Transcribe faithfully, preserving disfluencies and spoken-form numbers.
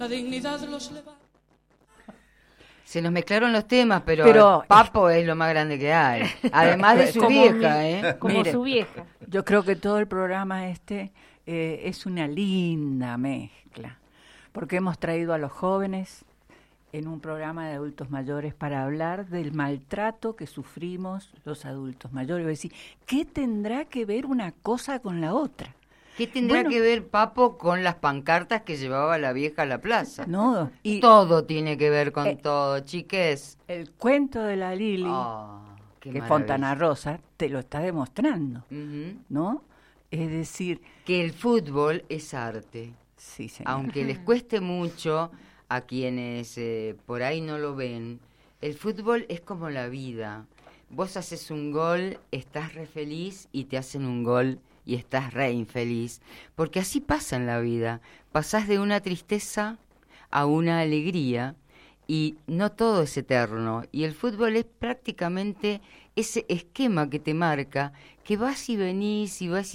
La dignidad los levanta. Se nos mezclaron los temas, pero, Pero Papo es lo más grande que hay. Además de su Como vieja, mi- ¿eh? Como Mire, su vieja. Yo creo que todo el programa este eh, es una linda mezcla, porque hemos traído a los jóvenes en un programa de adultos mayores para hablar del maltrato que sufrimos los adultos mayores. Es decir, ¿qué tendrá que ver una cosa con la otra? ¿Qué tendrá Bueno. que ver Papo con las pancartas que llevaba la vieja a la plaza? No, y Todo tiene que ver con Eh, todo, chiques. el cuento de la Lili, Oh, qué que maravilla. Fontana Rosa, te lo está demostrando, Ujú. ¿no? Es decir, Que el fútbol es arte. sí, señor. Aunque les cueste mucho a quienes eh, por ahí no lo ven, el fútbol es como la vida. Vos haces un gol, estás re feliz y te hacen un gol y estás re infeliz. Porque así pasa en la vida. Pasás de una tristeza a una alegría y no todo es eterno. Y el fútbol es prácticamente ese esquema que te marca, que vas y venís y vas